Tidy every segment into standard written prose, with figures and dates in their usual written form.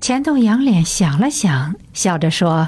钱度仰脸想了想，笑着说：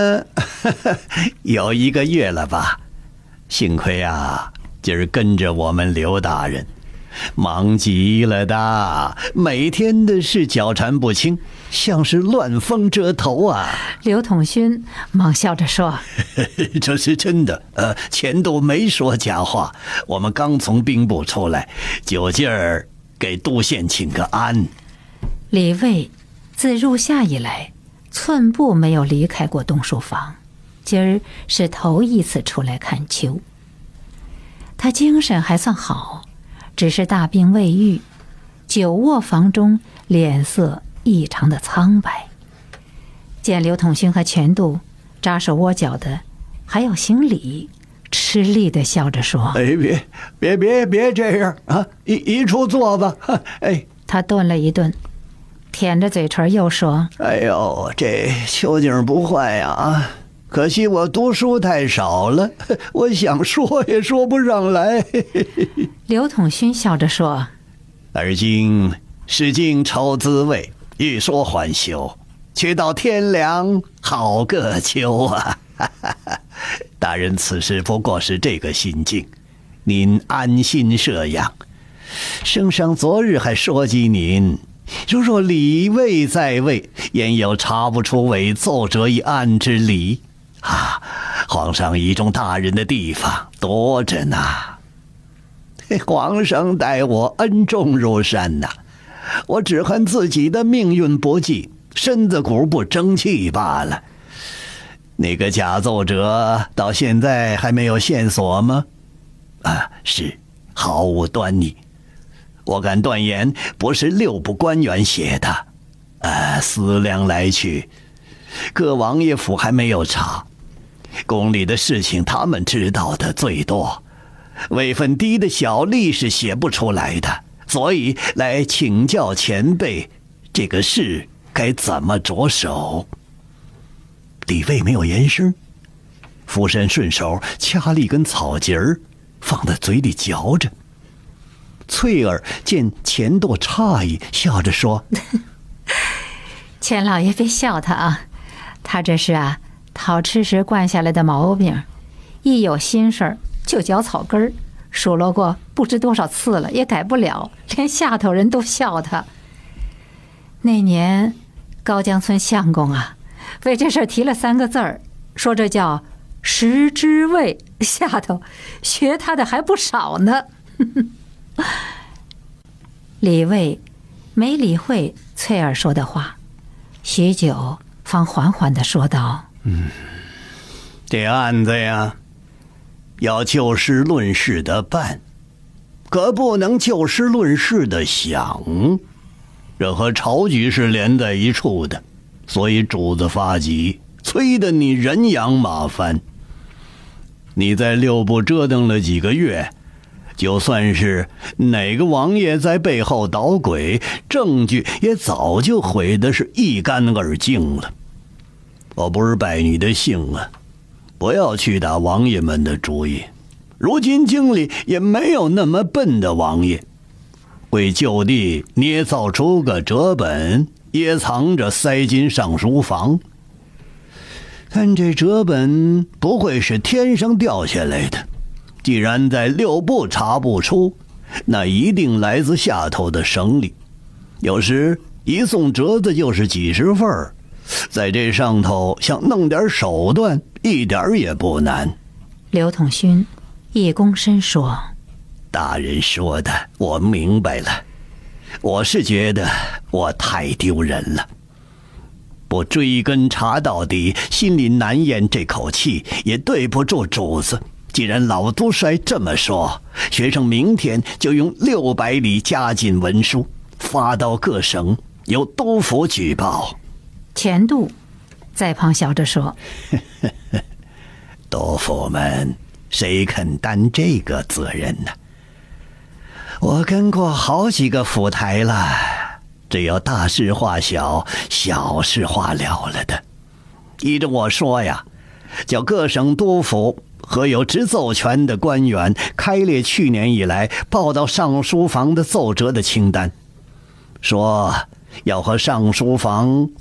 有1个月了吧。幸亏啊，今儿跟着我们刘大人，忙极了的，每天的事脚缠不清，像是乱风遮头啊。 刘统勋忙笑着说： 这是真的，钱度没说假话。我们刚从兵部出来，就近儿给杜县请个安。 李卫自入夏以来，寸步没有离开过东书房，今儿是头一次出来看秋。他精神还算好，只是大病未愈，久卧房中，脸色异常的苍白。见刘统勋和钱度扎手窝脚的，还要行礼，吃力的笑着说： 别这样啊，一处坐吧。哎， 他顿了一顿，舔着嘴唇又说： 哎呦，这秋景不坏呀，可惜我读书太少了，我想说也说不上来。 刘统勋笑着说： 而今是尽愁滋味，欲说还休，却到天凉好个秋啊。大人此时不过是这个心境，您安心摄养。圣上昨日还说及您，若李卫在位，焉有查不出伪奏折一案之理啊！皇上倚重大人的地方多着呢。皇上待我恩重如山呐，我只恨自己的命运不济，身子骨不争气罢了。那个假奏折到现在还没有线索吗？是，毫无端倪。我敢断言，不是6部官员写的。思量来去，各王爷府还没有查，宫里的事情他们知道的最多，位分低的小吏是写不出来的，所以来请教前辈，这个事该怎么着手。李卫没有言声，俯身顺手掐了一根草节儿，放在嘴里嚼着。翠儿见钱度诧异，笑着说： 钱老爷别笑他啊，他这是讨吃时惯下来的毛病，一有心事儿就嚼草根儿，数落过不知多少次了，也改不了，连下头人都笑他。那年高江村相公为这事提了3个字儿，说这叫食之味，下头学他的还不少呢。李卫没理会翠儿说的话，许久方缓缓地说道： 这案子呀，要就事论事的办，可不能就事论事的想，这和朝局是连在一处的，所以主子发急，催得你人仰马翻。你在6部折腾了几个月，就算是哪个王爷在背后捣鬼，证据也早就毁得是一干二净了。我不是拜你的姓不要去打王爷们的主意，如今京里也没有那么笨的王爷，会就地捏造出个折本，掖藏着塞进上书房。看这折本不会是天上掉下来的，既然在6部查不出，那一定来自下头的省里。有时一送折子就是几十份，在这上头想弄点手段，一点也不难。 刘统勋一躬身说： 大人说的我明白了，我是觉得我太丢人了，不追根查到底，心里难咽这口气，也对不住主子。既然老督帅这么说，学生明天就用600里加进文书，发到各省，由督府举报。 钱度在旁笑着说： 督府们谁肯担这个责任呢？我跟过好几个府台了，只有大事化小，小事化了了的。依着我说呀，叫各省督府和有执奏权的官员开列去年以来报到上书房的奏折的清单，说要和上书房